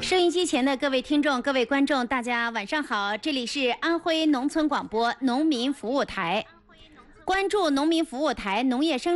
收音机前的各位听众、各位观众，大家晚上好！这里是安徽农村广播农民服务台，关注农民服务台农业生